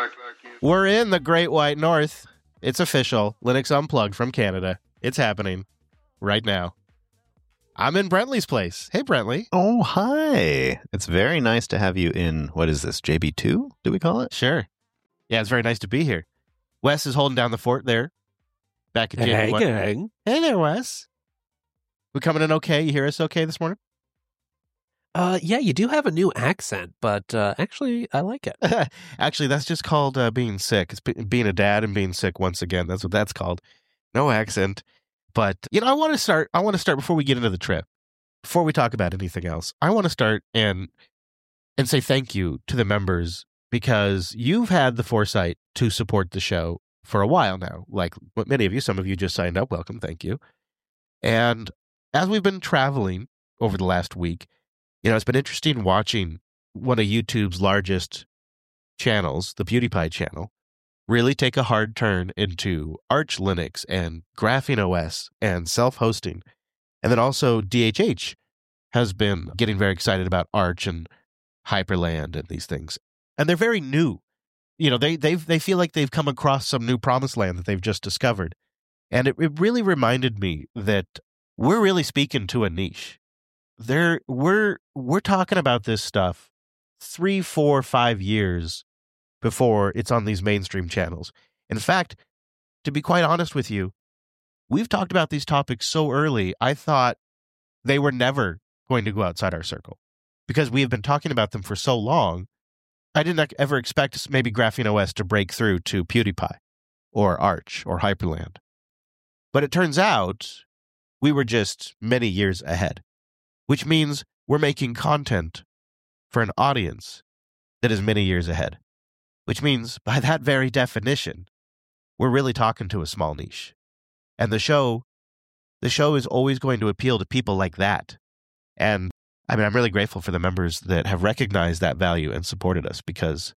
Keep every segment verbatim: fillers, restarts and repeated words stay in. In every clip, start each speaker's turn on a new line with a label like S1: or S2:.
S1: We're in the Great White North. It's official. Linux Unplugged from Canada. It's happening right now. I'm in Brentley's place. Hey, Brentley.
S2: Oh, hi. It's very nice to have you in, what is this, J B two, do we call it?
S1: Sure. Yeah, it's very nice to be here. Wes is holding down the fort there. Back at J B
S3: Hey,
S1: one.
S3: gang.
S1: Hey there, Wes. We coming in okay? You hear us okay this morning?
S3: Uh, yeah, you do have a new accent, but uh, actually, I like it.
S1: Actually, that's just called uh, being sick. It's be- being a dad and being sick once again. That's what that's called. No accent. But, you know, I want to start, I want to start before we get into the trip, before we talk about anything else. I want to start and and say thank you to the members because you've had the foresight to support the show for a while now. Like many of you, some of you just signed up. Welcome. Thank you. And as we've been traveling over the last week, you know, it's been interesting watching one of YouTube's largest channels, the PewDiePie channel, really take a hard turn into Arch Linux and Graphene O S and self-hosting. And then also D H H has been getting very excited about Arch and Hyperland and these things. And they're very new. You know, they they've they feel like they've come across some new promised land that they've just discovered. And it, it really reminded me that we're really speaking to a niche. There, we're we're talking about this stuff three, four, five years before it's on these mainstream channels. In fact, to be quite honest with you, we've talked about these topics so early, I thought they were never going to go outside our circle because we have been talking about them for so long. I didn't ever expect maybe Graphene O S to break through to PewDiePie or Arch or Hyperland. But it turns out we were just many years ahead, which means we're making content for an audience that is many years ahead, which means by that very definition, we're really talking to a small niche. And the show, the show is always going to appeal to people like that. And I mean, I'm really grateful for the members that have recognized that value and supported us because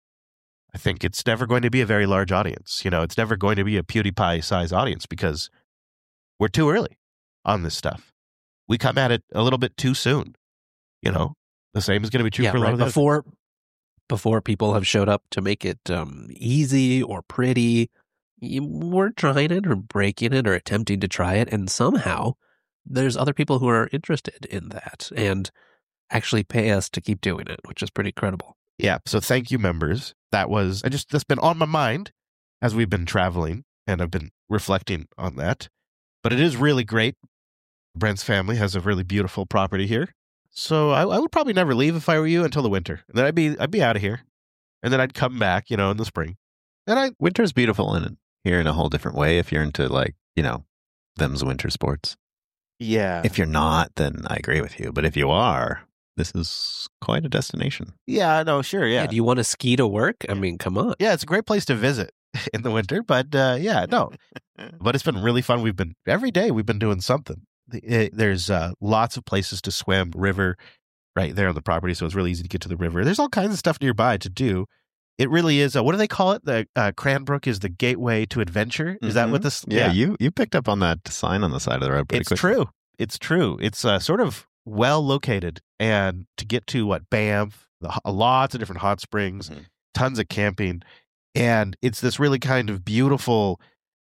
S1: I think it's never going to be a very large audience. You know, it's never going to be a PewDiePie size audience because we're too early on this stuff. We come at it a little bit too soon. You know, the same is going to be true
S3: yeah,
S1: for a lot
S3: right
S1: of the
S3: before before people have showed up to make it um, easy or pretty. You, we're trying it or breaking it or attempting to try it, and somehow there's other people who are interested in that and actually pay us to keep doing it, which is pretty incredible.
S1: Yeah. So thank you, members. That was I just that's been on my mind as we've been traveling, and I've been reflecting on that. But it is really great. Brent's family has a really beautiful property here. So I, I would probably never leave if I were you until the winter. And then I'd be I'd be out of here. And then I'd come back, you know, in the spring. And I
S2: Winter's beautiful in here in a whole different way if you're into, like, you know, them's winter sports.
S1: Yeah.
S2: If you're not, then I agree with you. But if you are, this is quite a destination.
S1: Yeah, no, sure, yeah.
S3: Yeah, do you want to ski to work? I mean, come on.
S1: Yeah, it's a great place to visit in the winter, but uh, yeah, no. But it's been really fun. We've been every day we've been doing something. It, there's uh, lots of places to swim, river right there on the property, so it's really easy to get to the river. There's all kinds of stuff nearby to do. It really is. Uh, what do they call it? The uh, Cranbrook is the gateway to adventure. Is mm-hmm. that what this?
S2: Yeah, yeah, you you picked up on that sign on the side of the road pretty
S1: it's
S2: quickly.
S1: It's true. It's true. It's uh, sort of well located, and to get to what Banff, the, lots of different hot springs, mm-hmm. tons of camping, and it's this really kind of beautiful.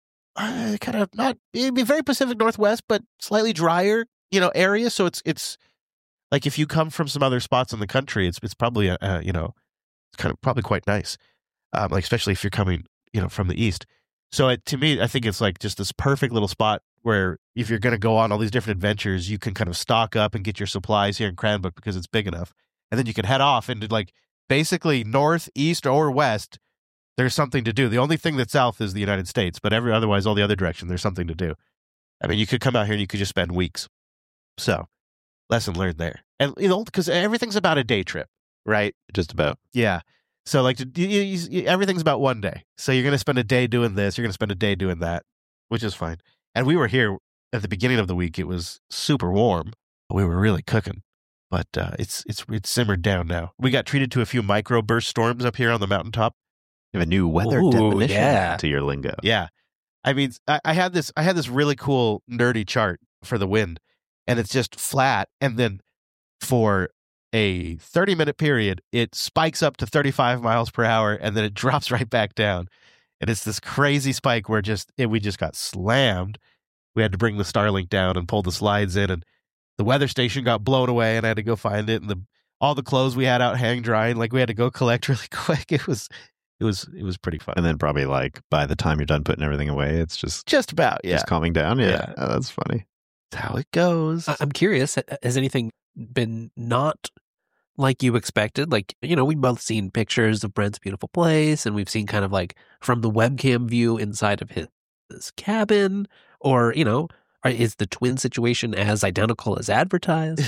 S1: Uh, kind of not it'd be very Pacific Northwest, but slightly drier, you know, area. So it's it's like if you come from some other spots in the country, it's it's probably a, a you know, it's kind of probably quite nice, um, like especially if you're coming, you know, from the east. So it, to me, I think it's like just this perfect little spot where if you're going to go on all these different adventures, you can kind of stock up and get your supplies here in Cranbrook because it's big enough, and then you can head off into like basically north, east, or west. There's something to do. The only thing that's south is the United States, but every otherwise, all the other direction, there's something to do. I mean, you could come out here and you could just spend weeks. So, lesson learned there. And, you know, because everything's about a day trip, right?
S2: Just about.
S1: Yeah. So, like, you, you, you, everything's about one day. So, you're going to spend a day doing this. You're going to spend a day doing that, which is fine. And we were here at the beginning of the week. It was super warm. We were really cooking. But uh, it's, it's, it's simmered down now. We got treated to a few microburst storms up here on the mountaintop.
S2: You have a new weather
S3: Ooh,
S2: definition
S3: yeah.
S2: to your lingo.
S1: Yeah. I mean, I, I had this I had this really cool nerdy chart for the wind, and it's just flat. And then for a thirty minute period, it spikes up to thirty-five miles per hour and then it drops right back down. And it's this crazy spike where just it, we just got slammed. We had to bring the Starlink down and pull the slides in, and the weather station got blown away, and I had to go find it. And the all the clothes we had out hang drying, like we had to go collect really quick. It was, it was, it was pretty fun.
S2: And then probably like by the time you're done putting everything away, it's just
S1: just about yeah,
S2: just calming down. Yeah,
S1: Yeah.
S2: Oh, that's funny.
S1: that's how it goes.
S3: I- I'm curious, ha- has anything been not like you expected? Like, you know, we've both seen pictures of Brent's beautiful place, and we've seen kind of like from the webcam view inside of his, his cabin, or, you know, are- is the twin situation as identical as advertised?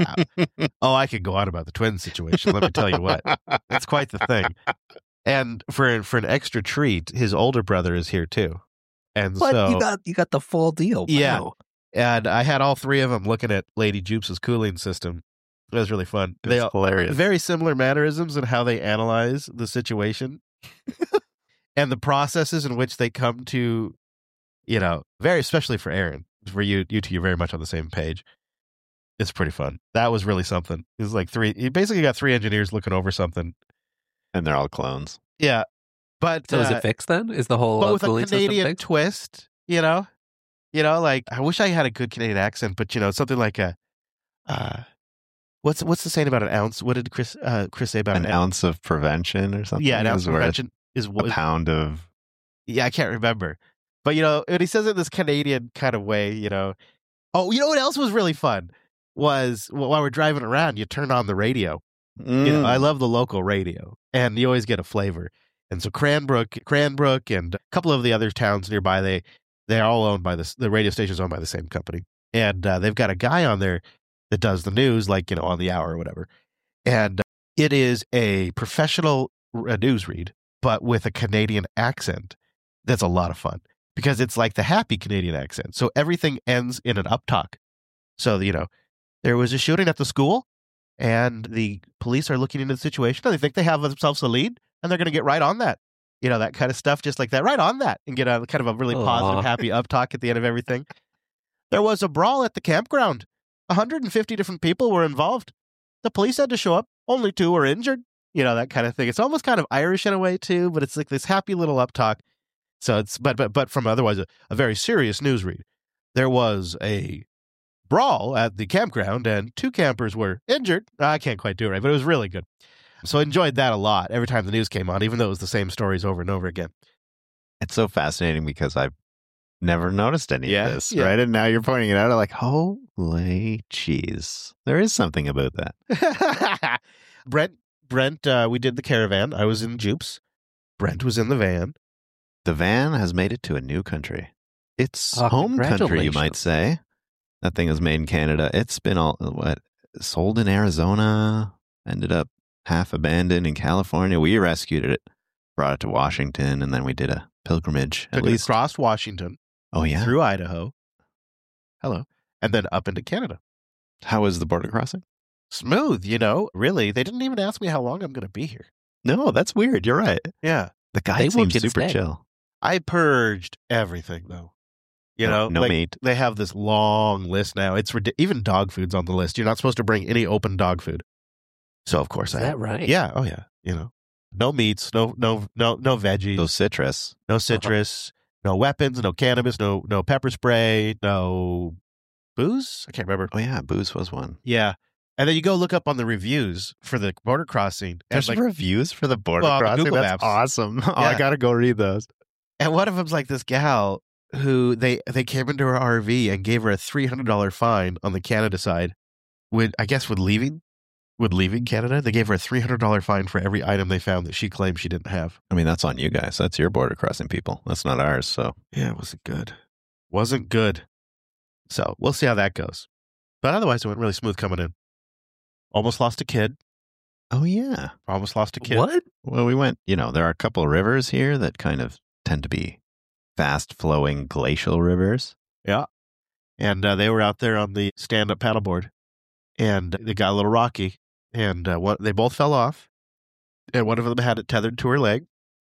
S1: Oh, I could go on about the twin situation. Let me tell you what, it's quite the thing. And for for an extra treat, his older brother is here too, and
S3: What?
S1: so
S3: you got you got the full deal.
S1: Yeah.
S3: Wow.
S1: and I had all three of them looking at Lady Jupes' cooling system. It was really fun.
S2: It's
S1: They all,
S2: hilarious.
S1: very similar mannerisms in how they analyze the situation and the processes in which they come to, you know, very especially for Aaron, for you, you two, you're very much on the same page. It's pretty fun. That was really something. It was like three. You basically got three engineers looking over something.
S2: And they're all clones.
S1: Yeah, but
S3: So is
S1: uh,
S3: it fixed then? Is the whole
S1: but
S3: uh,
S1: with a
S3: cooling system
S1: Canadian
S3: fixed?
S1: twist, you know, you know, like I wish I had a good Canadian accent, but you know, something like a, uh, what's what's the saying about an ounce? What did Chris uh, Chris say about
S2: An
S1: an
S2: ounce of prevention or something.
S1: Yeah, an ounce
S2: is
S1: of
S2: worth
S1: prevention is
S2: A
S1: what.
S2: pound of.
S1: Yeah, I can't remember, but you know, when he says it in this Canadian kind of way, you know. Oh, you know what else was really fun was well, while we're driving around, you turn on the radio. You know, I love the local radio, and you always get a flavor. And so Cranbrook, Cranbrook, and a couple of the other towns nearby, they they're all owned by this. The radio station's owned by the same company, and uh, they've got a guy on there that does the news, like you know, on the hour or whatever. And it is a professional uh, news read, but with a Canadian accent. That's a lot of fun because it's like the happy Canadian accent. So everything ends in an uptalk. So you know, there was a shooting at the school. And the police are looking into the situation, and they think they have themselves a lead, and they're going to get right on that. You know, that kind of stuff, just like that, right on that, and get a kind of a really
S3: Aw.
S1: positive, happy up talk at the end of everything. There was a brawl at the campground. one hundred fifty different people were involved. The police had to show up. Only two were injured. You know, that kind of thing. It's almost kind of Irish in a way, too, but it's like this happy little up talk. So it's, but, but, but from otherwise a, a very serious news read. There was a brawl at the campground, and two campers were injured. I can't quite do it right, but it was really good. So I enjoyed that a lot every time the news came on, even though it was the same stories over and over again.
S2: It's so fascinating because I've never noticed any
S1: Yeah,
S2: of this,
S1: yeah.
S2: right? And now you're pointing it out. I'm like, holy jeez. There is something about that.
S1: Brent, Brent, uh, we did the caravan. I was in Jupes. Brent was in the van.
S2: The van has made it to a new country. It's
S3: Oh,
S2: home country, you might
S3: congratulations.
S2: say. That thing was made in Canada. It's been all what sold in Arizona, ended up half abandoned in California. We rescued it, brought it to Washington, and then we did a pilgrimage. At
S1: Took it
S2: least,
S1: across Washington,
S2: oh yeah.
S1: through Idaho. Hello. And then up into Canada.
S2: How was the border crossing?
S1: Smooth, you know, really. They didn't even ask me how long I'm going to be here.
S2: No, that's weird. You're right.
S1: Yeah.
S2: The guy
S3: They want
S2: seems
S3: you to
S2: super
S3: stay.
S2: chill.
S1: I purged everything, though. You
S2: No-
S1: know,
S2: no
S1: like,
S2: meat.
S1: They have this long list now. It's ridic- even dog food's on the list. You're not supposed to bring any open dog food. So of course
S3: Is
S1: I
S3: that right?
S1: Yeah, oh yeah. You know, no meats, no no no no veggies,
S2: So citrus.
S1: no citrus, no weapons, no cannabis, no no pepper spray, no booze. I can't remember.
S2: Oh yeah, booze was one.
S1: Yeah, and then you go look up on the reviews for the border crossing, and
S2: There's
S1: like,
S2: reviews for the border
S1: Well, on the
S2: crossing.
S1: Google
S2: That's
S1: Maps.
S2: awesome. Oh, I
S1: Yeah.
S2: gotta go read those.
S1: and one of them's like this gal who they they came into her R V and gave her a three hundred dollar fine on the Canada side. With I guess with leaving, with leaving Canada, they gave her a three hundred dollar fine for every item they found that she claimed she didn't have.
S2: I mean, that's on you guys. That's your border crossing people. That's not ours. So
S1: Yeah, it wasn't good. Wasn't good. So we'll see how that goes. But otherwise, it went really smooth coming in. Almost lost a kid.
S2: oh yeah.
S1: Almost lost a kid.
S3: What?
S2: Well, we went. You know, there are a couple of rivers here that kind of tend to be fast flowing glacial rivers.
S1: And uh, they were out there on the stand up paddleboard, and it got a little rocky, and uh, one, they both fell off, and one of them had it tethered to her leg.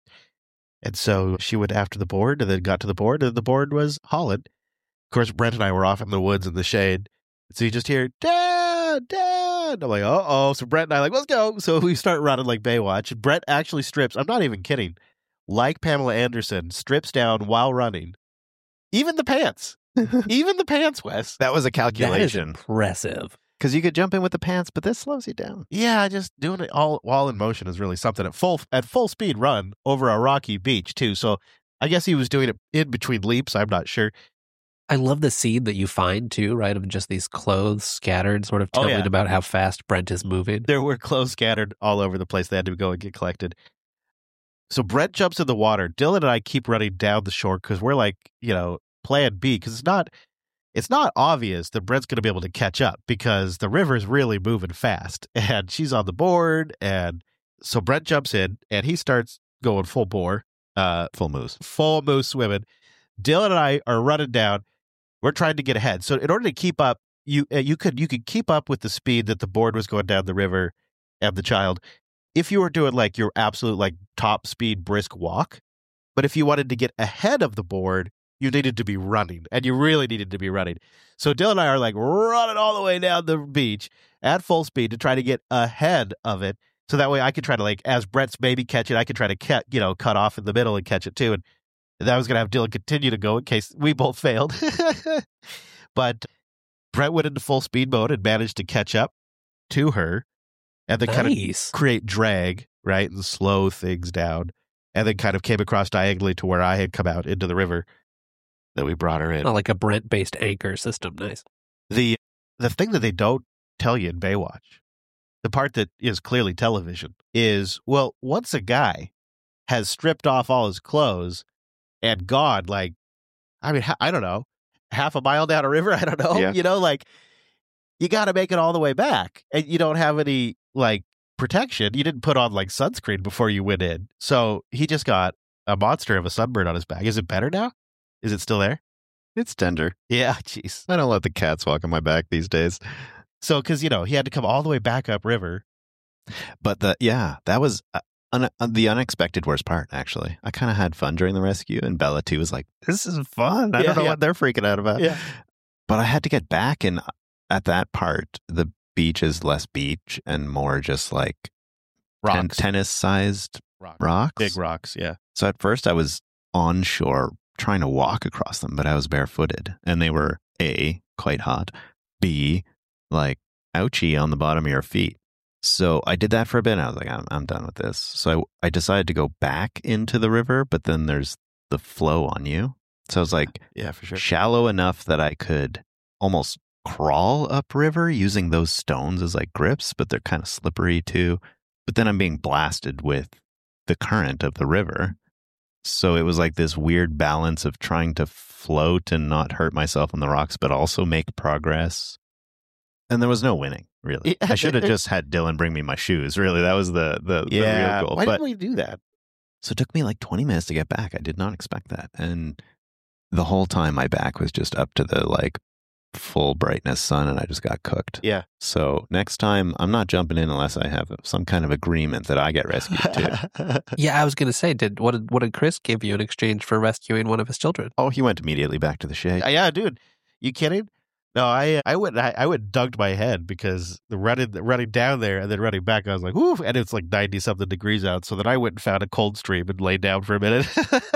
S1: And so she went after the board, and then got to the board, and the board was hauled. Of course, Brent and I were off in the woods in the shade. So you just hear, Dad, Dad. run. I'm like, uh-oh. So Brett and I are like, let's go. So we start running like Baywatch. Brett actually strips. I'm not even kidding. Like Pamela Anderson, strips down while running. Even the pants. Even the pants, Wes.
S2: That was a
S3: That is
S2: calculation.
S3: impressive.
S2: Because you could jump in with the pants, but this slows you down.
S1: Yeah, just doing it all while in motion is really something. At full at full speed run over a rocky beach, too. So I guess he was doing it in between leaps. I'm not sure.
S3: I love the scene that you find too, right? Of just these clothes scattered, sort of
S1: Oh,
S3: telling
S1: yeah.
S3: about how fast Brent is moving.
S1: There were clothes scattered all over the place. They had to go and get collected. So Brett jumps in the water. Dylan and I keep running down the shore because we're like, you know, plan B, because it's not it's not obvious that Brett's going to be able to catch up because the river's really moving fast and she's on the board. And so Brett jumps in and he starts going full bore, uh,
S2: Full moose.
S1: full moose swimming. Dylan and I are running down. We're trying to get ahead. So in order to keep up, you uh, you could you could keep up with the speed that the board was going down the river and the child if you were doing like your absolute like top speed brisk walk. But if you wanted to get ahead of the board, you needed to be running, and you really needed to be running. So Dylan and I are like running all the way down the beach at full speed to try to get ahead of it. So that way I could try to, like, as Brett's maybe catch it, I could try to cat, you know, cut off in the middle and catch it too. And that was going to have Dylan continue to go in case we both failed. But Brett went into full speed mode and managed to catch up to her and then kind of
S3: Nice.
S1: create drag, right, and slow things down. And then kind of came across diagonally to where I had come out into the river that we brought her in.
S3: Not like a Brent-based anchor system. Nice.
S1: The the thing that they don't tell you in Baywatch, the part that is clearly television, is, well, once a guy has stripped off all his clothes and gone, like, I mean, I don't know, half a mile down a river, I don't know,
S2: Yeah.
S1: you know, like, you got to make it all the way back. And you don't have any, like, protection. You didn't put on, like, sunscreen before you went in. So he just got a monster of a sunburn on his back. Is it better now? Is it still there?
S2: It's tender.
S1: Yeah, jeez.
S2: I don't let the cats walk on my back these days.
S1: So, because, you know, he had to come all the way back up river.
S2: But the yeah, that was uh, un- uh, the unexpected worst part, actually. I kind of had fun during the rescue, and Bella, too, was like, this is fun. I
S1: Yeah,
S2: don't know
S1: yeah.
S2: what they're freaking out about.
S1: Yeah.
S2: But I had to get back, and at that part, the beach is less beach and more just like ten-
S1: Rocks.
S2: tennis-sized
S1: Rocks.
S2: rocks.
S1: Big rocks, yeah.
S2: So at first I was on shore trying to walk across them, but I was barefooted, and they were A, quite hot, B, like ouchy on the bottom of your feet. So I did that for a bit, and I was like, I'm, I'm done with this. So I, I decided to go back into the river, but then there's the flow on you. So I was like
S1: Yeah, for sure.
S2: shallow enough that I could almost crawl upriver using those stones as like grips, but they're kind of slippery too. But then I'm being blasted with the current of the river. So it was like this weird balance of trying to float and not hurt myself on the rocks, but also make progress. And there was no winning, really.
S1: Yeah.
S2: I should have just had Dylan bring me my shoes. Really, that was the the,
S1: Yeah.
S2: the real goal.
S1: Why
S2: But
S1: didn't we do that?
S2: so it took me like twenty minutes to get back. I did not expect that. And the whole time my back was just up to the like full brightness sun, and I just got cooked.
S1: Yeah.
S2: So next time I'm not jumping in unless I have some kind of agreement that I get rescued too.
S3: Yeah, I was going to say, did what did what did Chris give you in exchange for rescuing one of his children?
S2: Oh, he went immediately back to the shade.
S1: Yeah, dude. You kidding? No, I I went I, I went dunked my head because the running running down there and then running back, I was like, whoo, and it's like ninety something degrees out. So then I went and found a cold stream and laid down for a minute.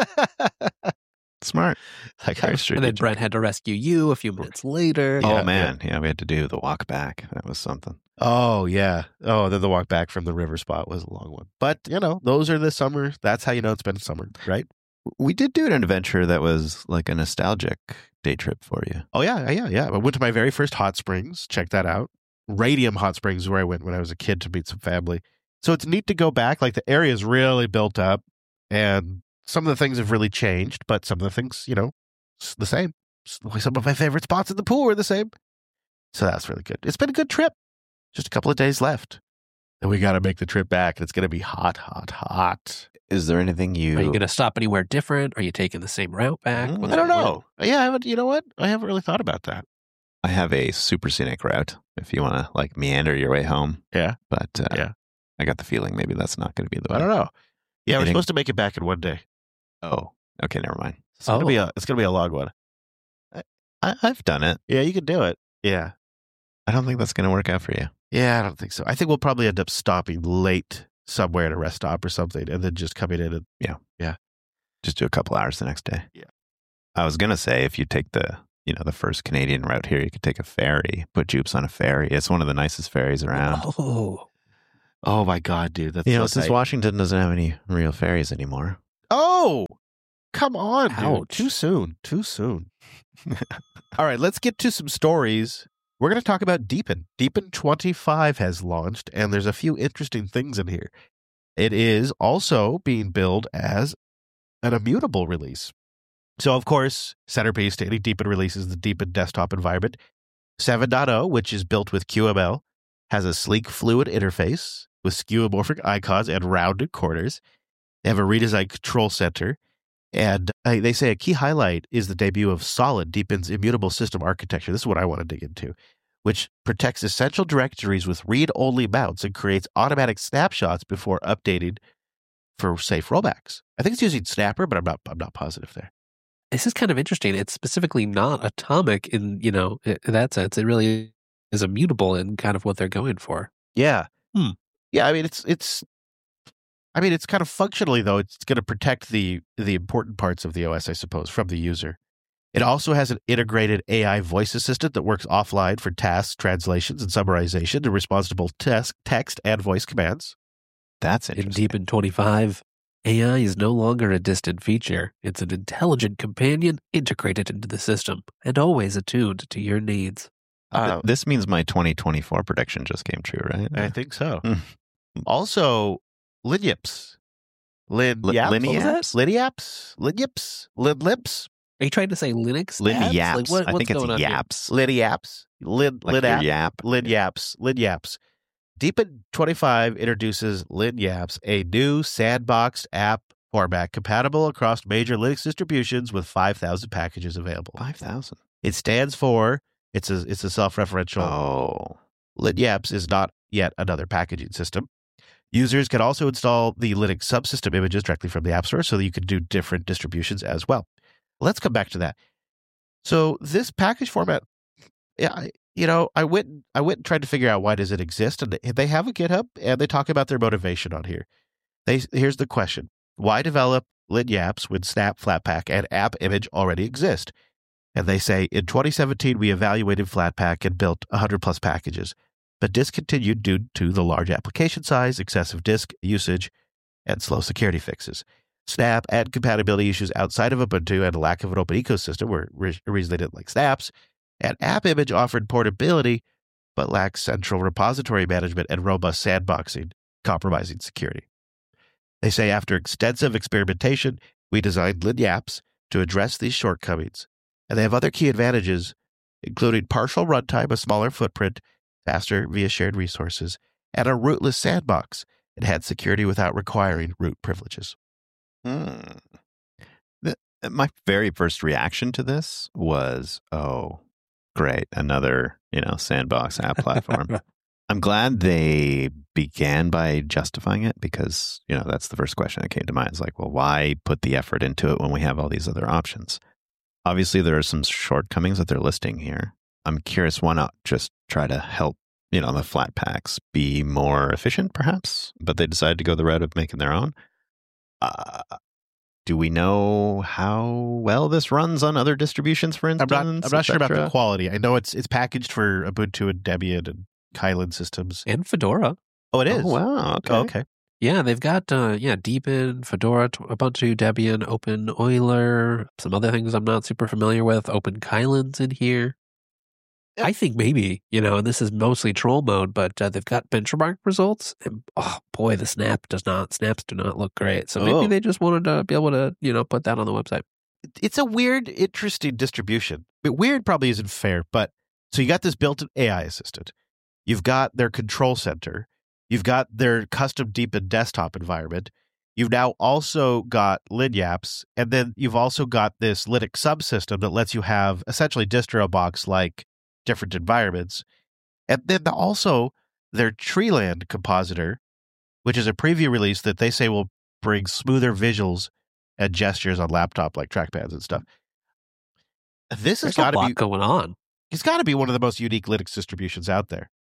S2: Smart.
S1: Like,
S2: Very
S1: I-
S3: And then
S2: strategic.
S3: Brent had to rescue you a few minutes later.
S2: Oh
S1: Yeah,
S2: man, yeah. we had to do the walk back. That was something.
S1: oh yeah. Oh, then the walk back from the river spot was a long one. But you know, those are the summer. That's how you know it's been summer, right?
S2: We did do an adventure that was like a nostalgic day trip for you.
S1: Oh yeah, yeah, yeah. I went to my very first hot springs. Check that out. Radium Hot Springs is where I went when I was a kid to meet some family. So it's neat to go back. Like the area's really built up, and some of the things have really changed, but some of the things, you know, it's the same. Some of my favorite spots in the pool are the same. So that's really good. It's been a good trip. Just a couple of days left. And we got to make the trip back. And it's going to be hot, hot, hot.
S2: Is there anything you?
S3: Are you going to stop anywhere different? Are you taking the same route back?
S2: Mm,
S3: What's
S1: I don't
S3: the plan?
S1: know. Yeah, I haven't, you know what? I haven't really thought about that.
S2: I have a super scenic route if you want to like meander your way home.
S1: Yeah.
S2: But uh,
S1: Yeah.
S2: I got the feeling maybe that's not going to be the way.
S1: I don't know. Yeah, we're
S2: Hitting-
S1: supposed to make it back in one day.
S2: Oh, okay, never mind.
S1: It's gonna
S3: Oh.
S1: be a it's gonna be a long one.
S2: I, I've done it.
S1: Yeah, you can do it. Yeah.
S2: I don't think that's going to work out for you.
S1: Yeah, I don't think so. I think we'll probably end up stopping late somewhere at a rest stop or something, and then just coming in and
S2: Just do a couple hours the next day.
S1: Yeah.
S2: I was gonna say if you take the you know the first Canadian route here, you could take a ferry, put Jupes on a ferry. It's one of the nicest ferries around.
S3: Oh,
S1: oh my god, dude, that's
S2: You know,
S1: so
S2: since
S1: tight.
S2: Washington doesn't have any real ferries anymore.
S1: Oh, come on, dude.
S3: Ouch.
S1: Too soon. Too soon. All right, let's get to some stories. We're going to talk about Deepin. Deepin twenty-five has launched, and there's a few interesting things in here. It is also being billed as an immutable release. So, of course, centerpiece to any Deepin release is the Deepin desktop environment. seven point oh, which is built with Q M L, has a sleek, fluid interface with skeuomorphic icons and rounded corners. They have a redesigned control center. And uh, they say a key highlight is the debut of Solid, Deepin's immutable system architecture. This is what I want to dig into, which protects essential directories with read-only mounts and creates automatic snapshots before updating for safe rollbacks. I think it's using Snapper, but I'm not. I'm not positive there.
S3: this is kind of interesting. It's specifically not atomic in, you know, in that sense. It really is immutable in kind of what they're going for.
S1: Yeah,
S3: Hmm.
S1: yeah. I mean, it's it's. I mean, it's kind of functionally though. It's going to protect the the important parts of the O S, I suppose, from the user. It also has an integrated A I voice assistant that works offline for tasks, translations, and summarization and responds to both text, text and voice commands.
S2: That's
S3: In
S2: interesting.
S3: Deepin twenty-five, A I is no longer a distant feature. It's an intelligent companion integrated into the system and always attuned to your needs.
S2: Th-
S1: Uh,
S2: this means my twenty twenty-four prediction just came true, right?
S1: I think so.
S2: Hmm.
S1: Also, Linyips. Lin
S2: Li-
S1: Yaps?
S2: Linyaps?
S1: Linyaps? Linyips? Linlips?
S3: Are you trying to say Linux?
S2: Lin
S3: apps?
S2: Yaps.
S3: Like what,
S2: I
S3: what's
S2: think it's
S3: going on here?
S2: Yaps.
S1: Linyaps? Lin
S2: Like your
S1: Linap?
S2: yap.
S1: Lin Yaps. Lin Yaps. Deepin twenty-five introduces Lin Yaps, a new sandboxed app format compatible across major Linux distributions with five thousand packages available.
S2: five thousand.
S1: It stands for, it's a, it's a self-referential.
S2: Oh.
S1: LinYaps is not yet another packaging system. Users can also install the Linux subsystem images directly from the App Store so that you can do different distributions as well. Let's come back to that. So this package format, yeah, I- you know, I went I went and tried to figure out why does it exist, and they- they have a GitHub, and they talk about their motivation on here. They here's the question: why develop LinYaps when Snap, Flatpak, and App Image already exist? And they say in twenty seventeen we evaluated Flatpak and built one hundred plus packages, but discontinued due to the large application size, excessive disk usage, and slow security fixes. Snap and compatibility issues outside of Ubuntu and a lack of an open ecosystem were re- a reason they didn't like Snaps. And App Image offered portability, but lacks central repository management and robust sandboxing, compromising security. They say after extensive experimentation, we designed LinYaps to address these shortcomings. And they have other key advantages, including partial runtime, a smaller footprint, faster via shared resources, and a rootless sandbox, enhanced security without requiring root privileges.
S2: Hmm. The, my very first reaction to this was, oh, great, another, you know, sandbox app platform. I'm glad they began by justifying it because, you know, that's the first question that came to mind. It's like, well, why put the effort into it when we have all these other options? Obviously, there are some shortcomings that they're listing here. I'm curious, why not just try to help, you know, the flat packs be more efficient, perhaps? But they decided to go the route of making their own. Uh, do we know how well this runs on other distributions, for
S1: I'm
S2: instance?
S1: not, I'm not sure about the
S2: et cetera?
S1: quality. I know it's it's packaged for Ubuntu and Debian and Kylan systems.
S3: And Fedora.
S1: Oh, it is.
S2: Oh, wow. Okay.
S1: Oh, okay.
S3: Yeah, they've got, uh, yeah, Deepin, Fedora, t- Ubuntu, Debian, Open Euler, some other things I'm not super familiar with. Open Kylan's in here.
S1: Yep.
S3: I think maybe, you know, and this is mostly troll mode, but uh, they've got benchmark results. And oh boy, the snap does not, snaps do not look great. So maybe
S1: Oh.
S3: they just wanted to be able to, you know, put that on the website.
S1: It's a weird, interesting distribution. But weird probably isn't fair, but so you got this built-in A I assistant. You've got their control center. You've got their custom Deepin desktop environment. You've now also got LinYaps, and then you've also got this Linux subsystem that lets you have essentially DistroBox-like different environments. And then also their Treeland compositor, which is a preview release that they say will bring smoother visuals and gestures on laptop like trackpads and stuff. This has
S3: There's
S1: got
S3: a
S1: to
S3: lot
S1: be
S3: going on.
S1: it's got to be one of the most unique Linux distributions out there.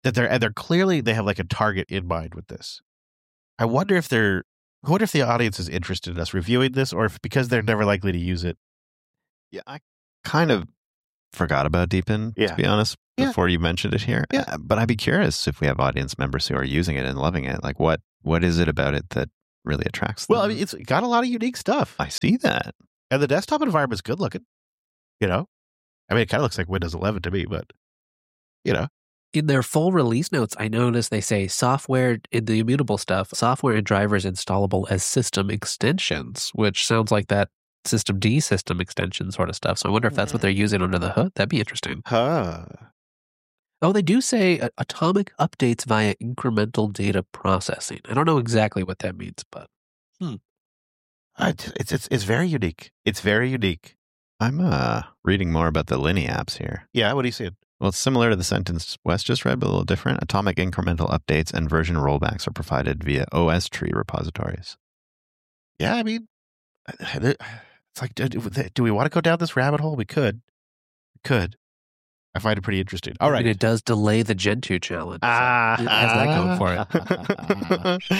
S1: that they're and they're clearly they have like a target in mind with this. I wonder if they're I wonder if the audience is interested in us reviewing this, or if because they're never likely to use it.
S2: Yeah, I kind of forgot about Deepin,
S1: Yeah.
S2: to be honest,
S1: Yeah.
S2: before you mentioned it here.
S1: Yeah.
S2: Uh, but I'd be curious if we have audience members who are using it and loving it. Like, what what is it about it that really attracts them?
S1: Well, I mean, it's got a lot of unique stuff,
S2: I see that.
S1: and the desktop environment's good looking. You know, I mean, it kind of looks like Windows eleven to me, but you know,
S3: In their full release notes, I noticed they say software in the immutable stuff, software and drivers installable as system extensions, which sounds like that system D system extension sort of stuff. So I wonder if that's what they're using under the hood. That'd be interesting.
S1: huh?
S3: Oh, they do say uh, atomic updates via incremental data processing. I don't know exactly what that means, but
S1: I, it's it's it's very unique. It's very unique.
S2: I'm uh, reading more about the Linny apps here.
S1: Yeah, what are you seeing?
S2: Well, it's similar to the sentence Wes just read, but a little different. Atomic incremental updates and version rollbacks are provided via O S tree repositories.
S1: Yeah, I mean, it's like, do, do we want to go down this rabbit hole? We could, we could. I find it pretty interesting. All
S3: I
S1: right,
S3: mean, it does delay the Gentoo challenge. so
S1: Ah,
S3: it has that going for it.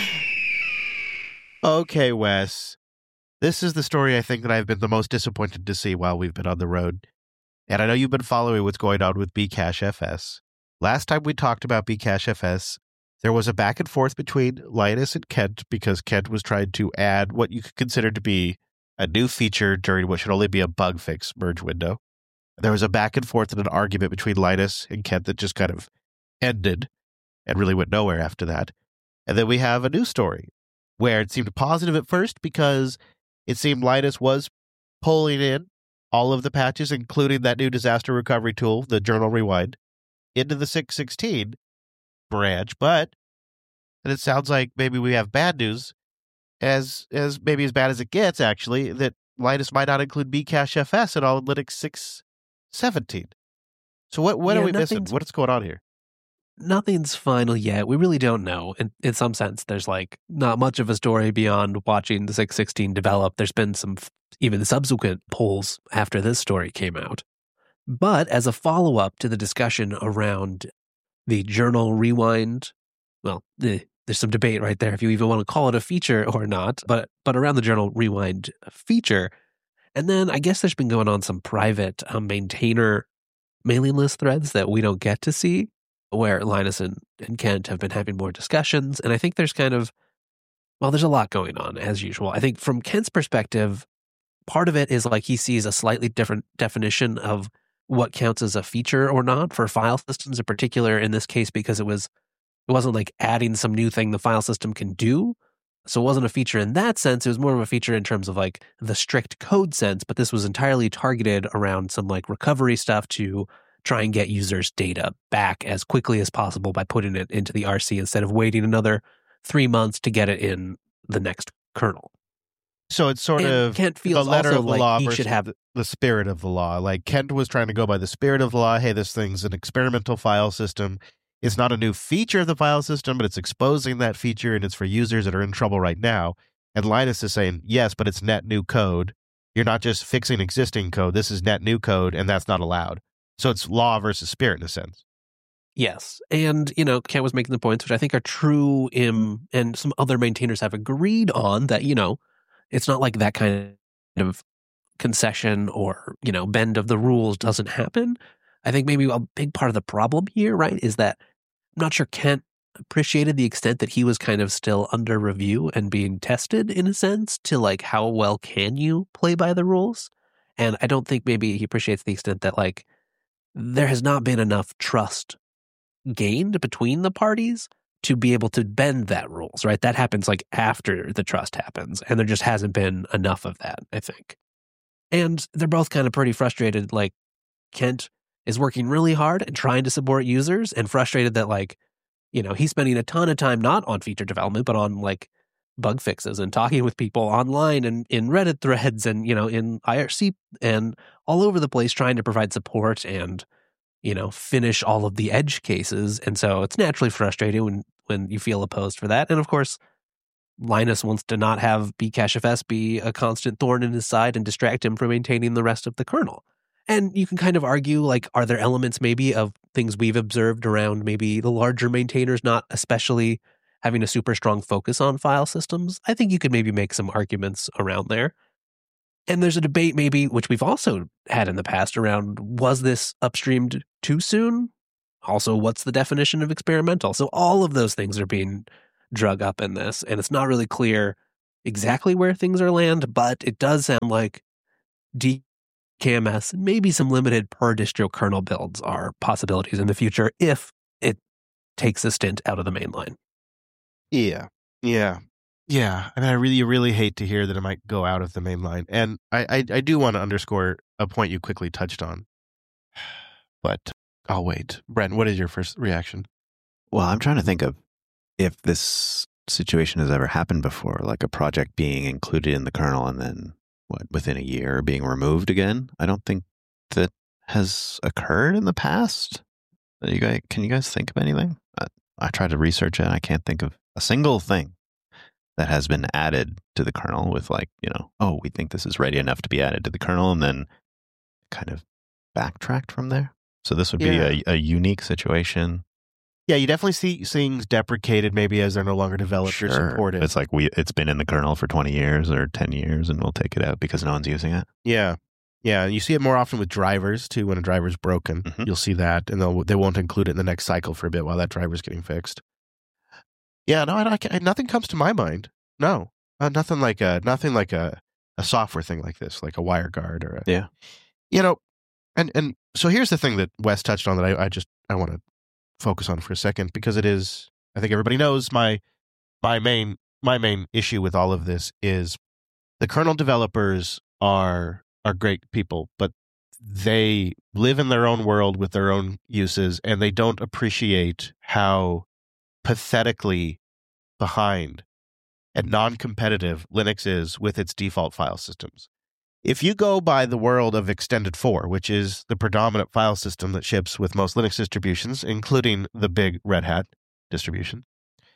S1: Okay, Wes. This is the story I think that I've been the most disappointed to see while we've been on the road. And I know you've been following what's going on with Bcache F S. Last time we talked about Bcache F S, there was a back and forth between Linus and Kent because Kent was trying to add what you could consider to be a new feature during what should only be a bug fix merge window. There was a back and forth and an argument between Linus and Kent that just kind of ended and really went nowhere after that. And then we have a new story where it seemed positive at first because it seemed Linus was pulling in all of the patches, including that new disaster recovery tool, the Journal Rewind, into the six sixteen branch. But then it sounds like maybe we have bad news, as as maybe as bad as it gets, actually, that Linus might not include Bcache F S at all in Linux six seventeen. So what what
S3: Yeah,
S1: are we missing?
S3: nothing's-
S1: What's going on here?
S3: Nothing's final yet. We really don't know. In, in some sense, there's like not much of a story beyond watching the six sixteen develop. There's been some f- even subsequent polls after this story came out. But as a follow up to the discussion around the Journal Rewind, well, eh, there's some debate right there if you even want to call it a feature or not, but but around the Journal Rewind feature. And then I guess there's been going on some private um, maintainer mailing list threads that we don't get to see, where Linus and, and Kent have been having more discussions. And I think there's kind of, well, there's a lot going on as usual. I think from Kent's perspective, part of it is like he sees a slightly different definition of what counts as a feature or not for file systems in particular in this case, because it was, it wasn't like adding some new thing the file system can do. So it wasn't a feature in that sense. It was more of a feature in terms of like the strict code sense, but this was entirely targeted around some like recovery stuff to try and get users' data back as quickly as possible by putting it into the R C instead of waiting another three months to get it in the next kernel.
S1: So it's sort
S3: And
S1: of
S3: Kent
S1: the
S3: feels
S1: letter
S3: also
S1: of the
S3: like
S1: law
S3: he
S1: versus
S3: should have
S1: the, the spirit of the law. Like Kent was trying to go by the spirit of the law. Hey, this thing's an experimental file system. It's not a new feature of the file system, but it's exposing that feature, and it's for users that are in trouble right now. And Linus is saying, yes, but it's net new code. You're not just fixing existing code. This is net new code, and that's not allowed. So it's law versus spirit in a sense.
S3: Yes. And, you know, Kent was making the points, which I think are true in, and some other maintainers have agreed on that, you know, it's not like that kind of concession or, you know, bend of the rules doesn't happen. I think maybe a big part of the problem here, right, is that I'm not sure Kent appreciated the extent that he was kind of still under review and being tested in a sense to like how well can you play by the rules. And I don't think maybe he appreciates the extent that like there has not been enough trust gained between the parties to be able to bend that rules, right? That happens like after the trust happens, and there just hasn't been enough of that, I think. And they're both kind of pretty frustrated. Like Kent is working really hard and trying to support users, and frustrated that like, you know, he's spending a ton of time not on feature development, but on like bug fixes and talking with people online and in Reddit threads and, you know, in I R C and all over the place trying to provide support and, you know, finish all of the edge cases. And so it's naturally frustrating when, when you feel opposed for that. And of course, Linus wants to not have Bcache F S be a constant thorn in his side and distract him from maintaining the rest of the kernel. And you can kind of argue, like, are there elements maybe of things we've observed around maybe the larger maintainers not especially having a super strong focus on file systems? I think you could maybe make some arguments around there. And there's a debate maybe, which we've also had in the past around, was this upstreamed too soon? Also, what's the definition of experimental? So all of those things are being drug up in this, and it's not really clear exactly where things are land, but it does sound like D K M S, maybe some limited per distro kernel builds are possibilities in the future if it takes a stint out of the mainline.
S1: Yeah, yeah, yeah. I mean, I really, really hate to hear that it might go out of the mainline, and I, I, I do want to underscore a point you quickly touched on, but I'll wait. Brent, what is your first reaction?
S2: Well, I'm trying to think of if this situation has ever happened before, like a project being included in the kernel and then, what, within a year being removed again. I don't think that has occurred in the past. You guys, can you guys think of anything? I, I tried to research it, and I can't think of a single thing that has been added to the kernel with, like, you know, oh, we think this is ready enough to be added to the kernel, and then kind of backtracked from there. So this would be
S1: Yeah.
S2: a, a unique situation.
S1: Yeah, you definitely see things deprecated maybe as they're no longer developed or supported.
S2: It's like we it's been in the kernel for twenty years or ten years, and we'll take it out because no one's using it.
S1: Yeah. Yeah, and you see it more often with drivers, too. When a driver's broken,
S2: Mhm.
S1: you'll see that, and they'll, they won't include it in the next cycle for a bit while that driver's getting fixed. Yeah, no, I, I, can't- nothing comes to my mind. No, uh, nothing like a nothing like a, a software thing like this, like a WireGuard or a,
S2: Yeah.
S1: you know, and and so here's the thing that Wes touched on that I, I just I want to focus on for a second, because it is, I think everybody knows my my main my main issue with all of this is the kernel developers are are great people, but they live in their own world with their own uses, and they don't appreciate how pathetically behind and non-competitive Linux is with its default file systems. If you go by the world of Extended four, which is the predominant file system that ships with most Linux distributions, including the big Red Hat distribution,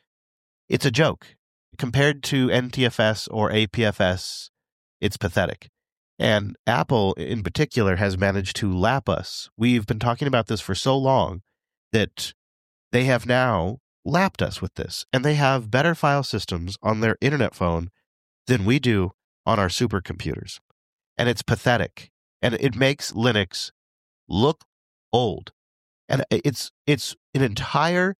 S1: it's a joke. Compared to N T F S or A P F S, it's pathetic. And Apple, in particular, has managed to lap us. We've been talking about this for so long that they have now lapped us with this. And they have better file systems on their internet phone than we do on our supercomputers. And it's pathetic. And it makes Linux look old. And it's it's an entire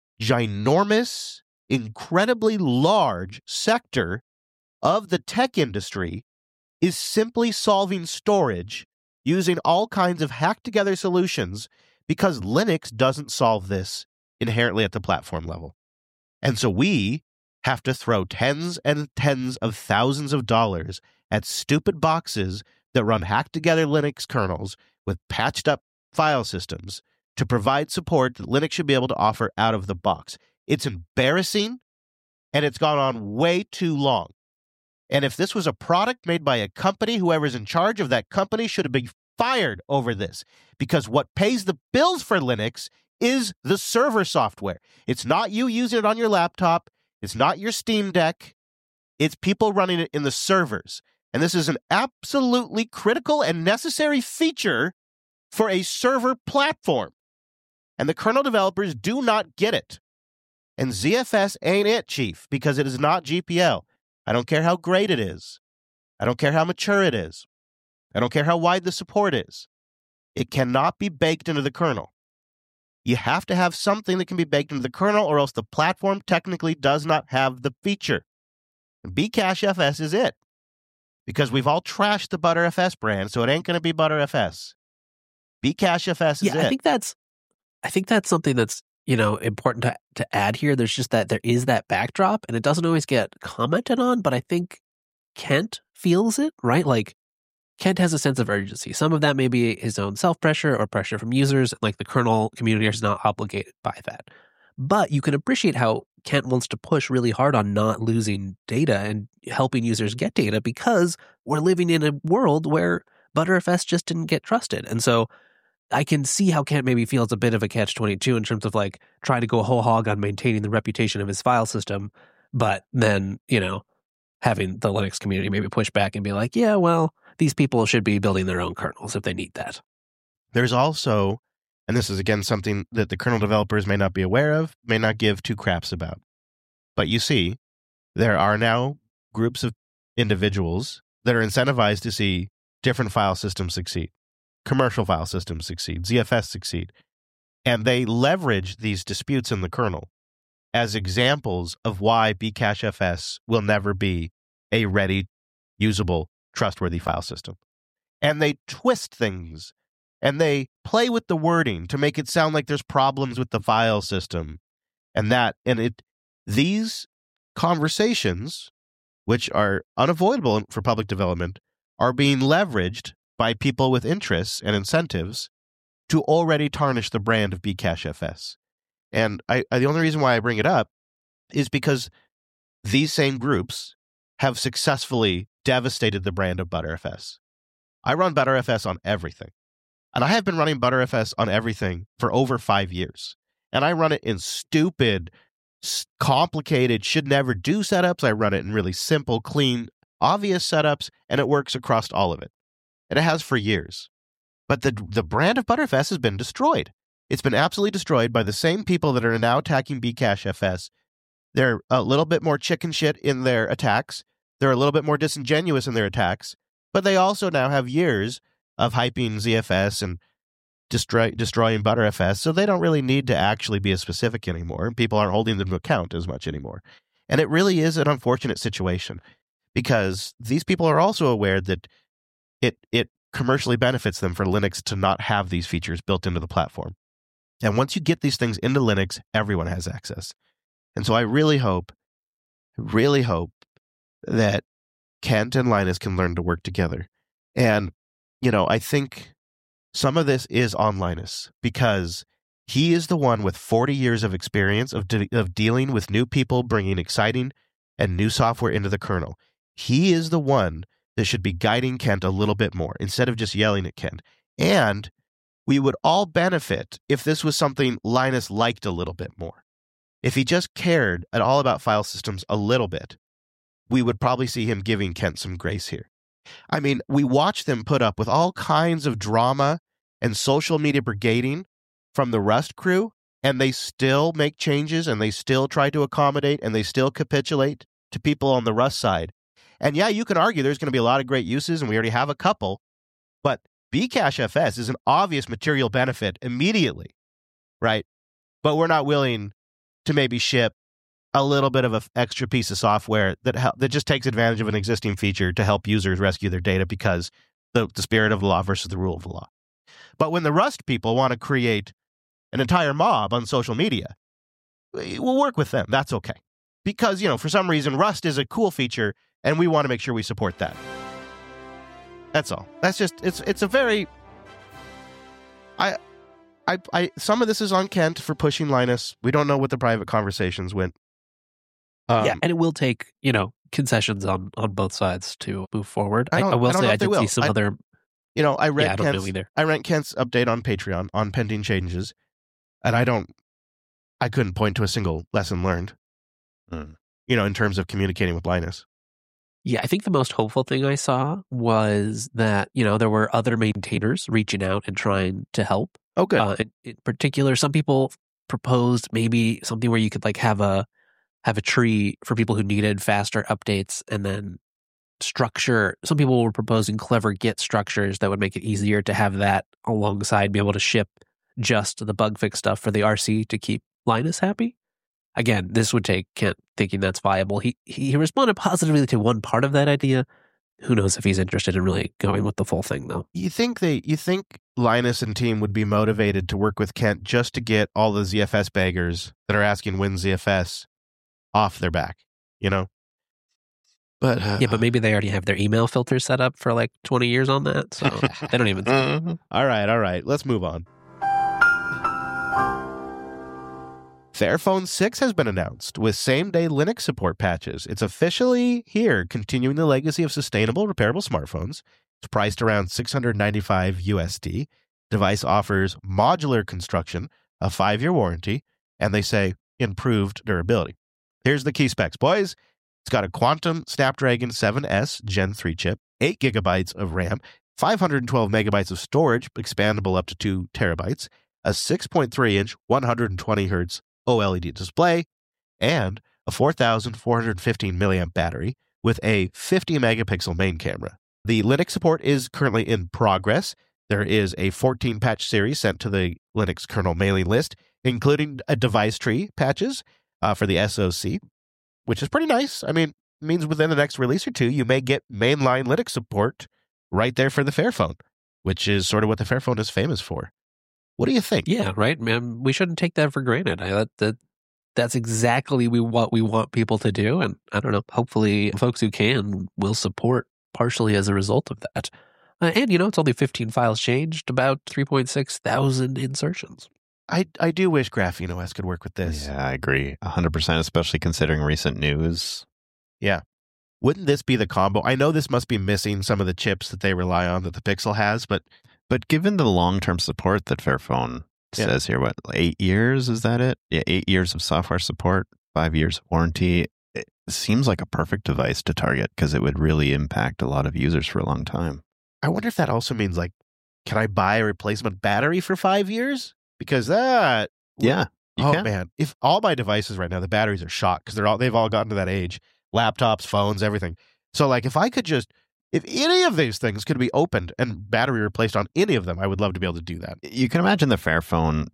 S1: ginormous, incredibly large sector of the tech industry is simply solving storage using all kinds of hacked-together solutions because Linux doesn't solve this inherently at the platform level. And so we have to throw tens and tens of thousands of dollars at stupid boxes that run hacked-together Linux kernels with patched-up file systems to provide support that Linux should be able to offer out of the box. It's embarrassing, and it's gone on way too long. And if this was a product made by a company, whoever's in charge of that company should have been fired over this, because what pays the bills for Linux is the server software. It's not you using it on your laptop. It's not your Steam Deck. It's people running it in the servers. And this is an absolutely critical and necessary feature for a server platform. And the kernel developers do not get it. And Z F S ain't it, Chief, because it is not G P L. I don't care how great it is. I don't care how mature it is. I don't care how wide the support is. It cannot be baked into the kernel. You have to have something that can be baked into the kernel, or else the platform technically does not have the feature. And Bcache F S is it. Because we've all trashed the ButterFS brand, so it ain't going to be ButterFS. Bcache F S is
S3: Yeah,
S1: it.
S3: I think that's I think that's something that's, you know, important to to add here. There's just that there is that backdrop, and it doesn't always get commented on, but I think Kent feels it, right? Like, Kent has a sense of urgency. Some of that may be his own self-pressure or pressure from users, like the kernel community is not obligated by that. But you can appreciate how Kent wants to push really hard on not losing data and helping users get data, because we're living in a world where ButterFS just didn't get trusted. And so I can see how Kent maybe feels a bit of a catch twenty-two in terms of, like, trying to go whole hog on maintaining the reputation of his file system, but then, you know, having the Linux community maybe push back and be like, yeah, well, these people should be building their own kernels if they need that.
S1: There's also, and this is again something that the kernel developers may not be aware of, may not give two craps about. But you see, there are now groups of individuals that are incentivized to see different file systems succeed, commercial file systems succeed, Z F S succeed. And they leverage these disputes in the kernel as examples of why Bcachefs will never be a ready, usable, trustworthy file system. And they twist things and they play with the wording to make it sound like there's problems with the file system. And that, and it, these conversations, which are unavoidable for public development, are being leveraged by people with interests and incentives to already tarnish the brand of Bcachefs. And I, I, the only reason why I bring it up is because these same groups have successfully devastated the brand of ButterFS. I run ButterFS on everything. And I have been running ButterFS on everything for over five years. And I run it in stupid, complicated, should never do setups. I run it in really simple, clean, obvious setups, and it works across all of it. And it has for years. But the the brand of ButterFS has been destroyed. It's been absolutely destroyed by the same people that are now attacking Bcachefs. They're a little bit more chicken shit in their attacks. They're a little bit more disingenuous in their attacks. But they also now have years of hyping Z F S and destroy, destroying ButterFS, so they don't really need to actually be as specific anymore. People aren't holding them to account as much anymore. And it really is an unfortunate situation because these people are also aware that it it commercially benefits them for Linux to not have these features built into the platform. And once you get these things into Linux, everyone has access. And so I really hope, really hope that Kent and Linus can learn to work together. And, you know, I think some of this is on Linus because he is the one with forty years of experience of, de- of dealing with new people, bringing exciting and new software into the kernel. He is the one that should be guiding Kent a little bit more instead of just yelling at Kent. And we would all benefit if this was something Linus liked a little bit more. If he just cared at all about file systems a little bit, we would probably see him giving Kent some grace here. I mean, we watch them put up with all kinds of drama and social media brigading from the Rust crew, and they still make changes, and they still try to accommodate, and they still capitulate to people on the Rust side. And yeah, you can argue there's going to be a lot of great uses, and we already have a couple, but Bcachefs is an obvious material benefit immediately, right? But we're not willing to maybe ship a little bit of an extra piece of software that hel- that just takes advantage of an existing feature to help users rescue their data because the, the spirit of the law versus the rule of the law. But when the Rust people want to create an entire mob on social media, we'll work with them. That's okay. Because, you know, for some reason, Rust is a cool feature, and we want to make sure we support that. That's all. That's just, it's it's a very, I, I, I, some of this is on Kent for pushing Linus. We don't know what the private conversations went. Um,
S3: yeah, and it will take, you know, concessions on, on both sides to move forward.
S1: I,
S3: I,
S1: don't,
S3: I will
S1: I don't
S3: say
S1: know
S3: I
S1: if they
S3: did
S1: will.
S3: see some
S1: I,
S3: other...
S1: You know, I read
S3: yeah, I don't
S1: Kent's,
S3: know either.
S1: I read Kent's update on Patreon on pending changes, and I don't, I couldn't point to a single lesson learned,
S2: Mm.
S1: you know, in terms of communicating with Linus.
S3: Yeah, I think the most hopeful thing I saw was that, you know, there were other maintainers reaching out and trying to help.
S1: Oh, good.
S3: Uh, in, in particular, some people proposed maybe something where you could like have a have a tree for people who needed faster updates, and then structure. Some people were proposing clever Git structures that would make it easier to have that alongside, be able to ship just the bug fix stuff for the R C to keep Linus happy. Again, this would take Kent thinking that's viable. He he responded positively to one part of that idea. Who knows if he's interested in really going with the full thing, though.
S1: You think they, you think Linus and team would be motivated to work with Kent just to get all the Z F S baggers that are asking WinZFS off their back, you know? But uh,
S3: Yeah, but maybe they already have their email filter set up for like twenty years on that, so they don't even...
S1: all right, all right. Let's move on. Fairphone six has been announced with same-day Linux support patches. It's officially here, continuing the legacy of sustainable, repairable smartphones. It's priced around six hundred ninety-five U S D. Device offers modular construction, a five-year warranty, and they say improved durability. Here's the key specs, boys. It's got a Quantum Snapdragon seven S Gen three chip, eight gigabytes of RAM, five hundred twelve megabytes of storage, expandable up to two terabytes, a six point three inch, one hundred twenty hertz OLED display, and a four thousand four hundred fifteen milliamp battery with a fifty megapixel main camera. The Linux support is currently in progress. There is a fourteen patch series sent to the Linux kernel mailing list, including a device tree patches uh, for the S O C, which is pretty nice. I mean, it means within the next release or two, you may get mainline Linux support right there for the Fairphone, which is sort of what the Fairphone is famous for. What do you think?
S3: Yeah, right, man. We shouldn't take that for granted. I that, that that's exactly we what we want people to do, and I don't know. Hopefully, folks who can will support partially as a result of that. Uh, and you know, it's only fifteen files changed, about three point six thousand insertions.
S1: I I do wish Graphene O S could work with this.
S2: Yeah, I agree. one hundred percent, especially considering recent news.
S1: Yeah. Wouldn't this be the combo? I know this must be missing some of the chips that they rely on that the Pixel has, but
S2: But given the long-term support that Fairphone
S1: Yeah.
S2: says here, what, eight years, is that it? Yeah, eight years of software support, five years of warranty. It seems like a perfect device to target because it would really impact a lot of users for a long time.
S1: I wonder if that also means, like, can I buy a replacement battery for five years? Because that,
S2: Yeah, you
S1: oh
S2: can.
S1: man, if all my devices right now, the batteries are shot because they're all they've all gotten to that age, laptops, phones, everything. So, like, if I could just, if any of these things could be opened and battery replaced on any of them, I would love to be able to do that.
S2: You can imagine the Fairphone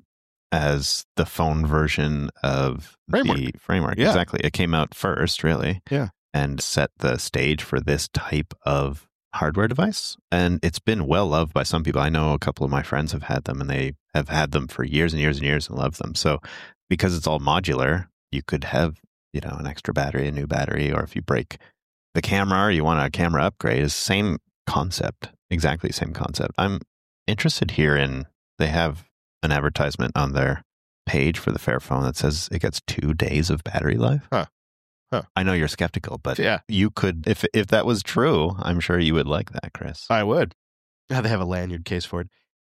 S2: as the phone version of
S1: Framework.
S2: the framework.
S1: Yeah.
S2: Exactly. It came out first, really.
S1: Yeah.
S2: And set the stage for this type of hardware device. And it's been well loved by some people. I know a couple of my friends have had them and they have had them for years and years and years and love them. So because it's all modular, you could have, you know, an extra battery, a new battery, or if you break the camera or you want a camera upgrade, is same concept, exactly the same concept. I'm interested here in, they have an advertisement on their page for the Fairphone that says it gets two days of battery life.
S1: Huh. Huh.
S2: I know you're skeptical, but
S1: Yeah.
S2: you could, if if that was true, I'm sure you would like that, Chris.
S1: I would. Yeah, they have a lanyard case for it.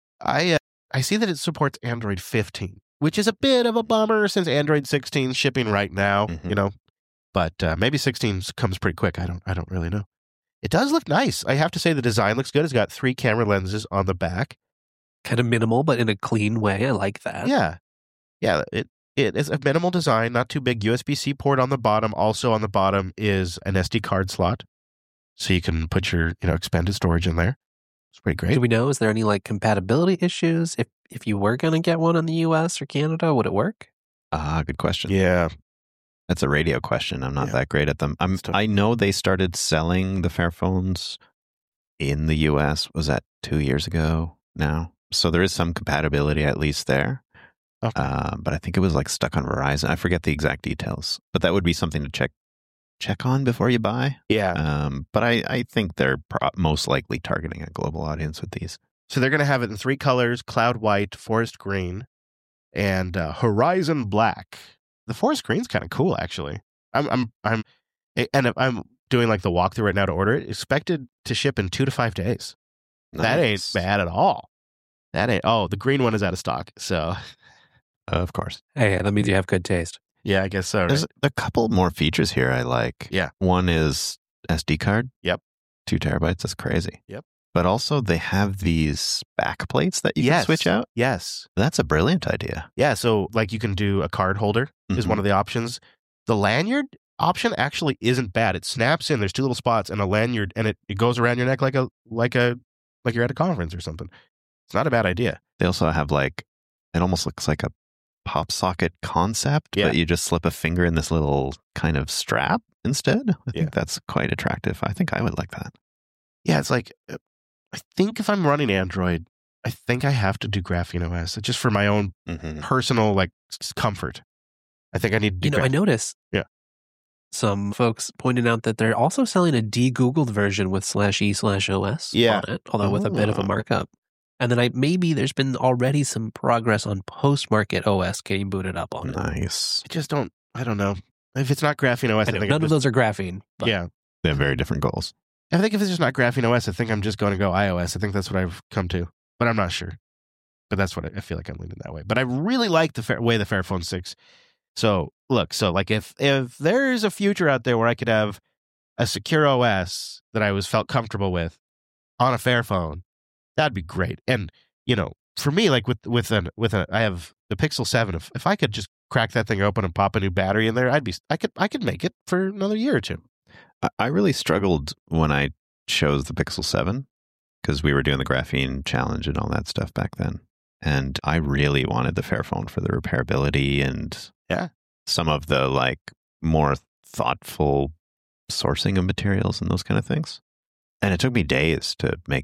S1: I uh, I see that it supports Android fifteen, which is a bit of a bummer since Android sixteen is shipping right now,
S2: Mhm.
S1: you know. But uh, maybe sixteen comes pretty quick. I don't I don't really know. It does look nice. I have to say the design looks good. It's got three camera lenses on the back.
S3: Kind of minimal, but in a clean way. I like that.
S1: Yeah. Yeah, it it is a minimal design, not too big. U S B C port on the bottom. Also on the bottom is an S D card slot. So you can put your, you know, expanded storage in there. It's pretty great.
S3: Do we know, is there any like compatibility issues? If if you were going to get one in the U S or Canada, would it work?
S2: Ah, good question.
S1: Yeah.
S2: That's a radio question. I'm not
S1: Yeah.
S2: that great at them. I'm,
S1: It's tough.
S2: I know they started selling the Fairphones in the U S. Was that two years ago now? So there is some compatibility at least there.
S1: Okay.
S2: Uh, but I think it was like stuck on Verizon. I forget the exact details, but that would be something to check check on before you buy.
S1: Yeah.
S2: Um, but I, I think they're pro- most likely targeting a global audience with these.
S1: So they're going to have it in three colors: cloud white, forest green, and uh, horizon black. The forest green's kind of cool, actually. I'm, I'm, I'm, and if I'm doing like the walkthrough right now to order it. Expected to ship in two to five days. That ain't
S2: Nice.
S1: bad at all. That ain't. Oh, the green one is out of stock. So
S2: Of course.
S3: Hey, that means you have good taste.
S1: yeah, I guess so. Right?
S2: There's a couple more features here I like.
S1: Yeah.
S2: One is S D card.
S1: Yep.
S2: Two terabytes. That's crazy.
S1: Yep.
S2: But also they have these back plates that you
S1: Yes.
S2: can switch out.
S1: Yes.
S2: That's a brilliant idea.
S1: Yeah. So like you can do a card holder is
S2: Mhm.
S1: one of the options. The lanyard option actually isn't bad. It snaps in. There's two little spots and a lanyard, and it, it goes around your neck like a like a like you're at a conference or something. It's not a bad idea.
S2: They also have like, it almost looks like a pop socket concept,
S1: Yeah.
S2: but you just slip a finger in this little kind of strap instead. I
S1: Yeah.
S2: think that's quite attractive. I think I would like that.
S1: Yeah, it's like uh, I think if I'm running Android, I think I have to do Graphene O S just for my own
S2: Mm-hmm.
S1: personal like s- comfort. I think I need to
S3: You
S1: do.
S3: know, I
S1: Graph-
S3: noticed
S1: Yeah.
S3: some folks pointed out that they're also selling a de-Googled version with slash E slash O S
S1: Yeah.
S3: on it, although with a bit of a
S2: Oh.
S3: markup. And then I maybe there's been already some progress on post-market O S getting booted up on it.
S2: Nice.
S1: I just don't. I don't know if it's not Graphene O S. I,
S3: I know,
S1: think
S3: none
S1: I'm
S3: of
S1: just,
S3: those are graphene. But
S1: Yeah,
S2: They have very different goals.
S1: I think if it's just not Graphene O S, I think I'm just going to go iOS. I think that's what I've come to, but I'm not sure. But that's what I, I feel like I'm leaning that way. But I really like the fair, way the Fairphone six. So look, so like if if there's a future out there where I could have a secure O S that I was felt comfortable with on a Fairphone, that'd be great. And, you know, for me, like with with an with a I have the Pixel seven. If if I could just crack that thing open and pop a new battery in there, I'd be I could I could make it for another year or two.
S2: I- I really struggled when I chose the Pixel seven because we were doing the graphene challenge and all that stuff back then. And I really wanted the Fairphone for the repairability and
S1: Yeah.
S2: some of the like more thoughtful sourcing of materials and those kind of things. And it took me days to make